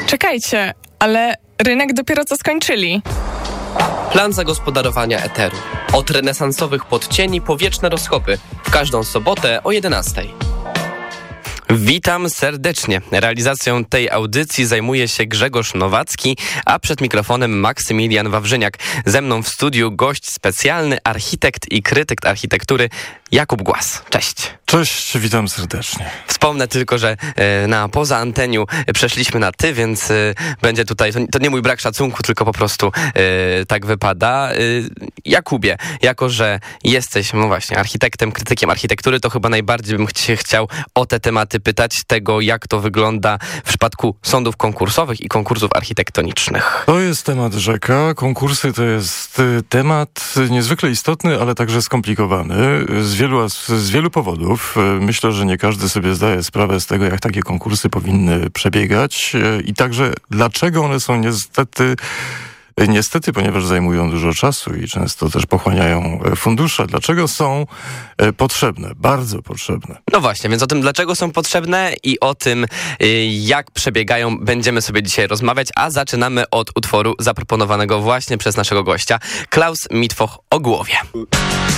Czekajcie, ale rynek dopiero co skończyli. Plan zagospodarowania eteru. Od renesansowych podcieni po wieczne rozkopy. W każdą sobotę o 11:00. Witam serdecznie. Realizacją tej audycji zajmuje się Grzegorz Nowacki, a przed mikrofonem Maksymilian Wawrzyniak. Ze mną w studiu gość specjalny, architekt i krytyk architektury Jakub Głaz. Cześć. Cześć, witam serdecznie. Wspomnę tylko, że poza anteniu przeszliśmy na ty, więc będzie tutaj, to nie mój brak szacunku, tylko po prostu tak wypada. Jakubie, jako że jesteś właśnie architektem, krytykiem architektury, to chyba najbardziej bym się chciał o te tematy pytać, tego jak to wygląda w przypadku sądów konkursowych i konkursów architektonicznych. To jest temat rzeka. Konkursy to jest temat niezwykle istotny, ale także skomplikowany z wielu powodów. Myślę, że nie każdy sobie zdaje sprawę z tego, jak takie konkursy powinny przebiegać i także dlaczego one są niestety, ponieważ zajmują dużo czasu i często też pochłaniają fundusze. Dlaczego są potrzebne? Bardzo potrzebne. No właśnie, więc o tym, dlaczego są potrzebne i o tym, jak przebiegają, będziemy sobie dzisiaj rozmawiać, a zaczynamy od utworu zaproponowanego właśnie przez naszego gościa, Klaus Mittwoch o głowie.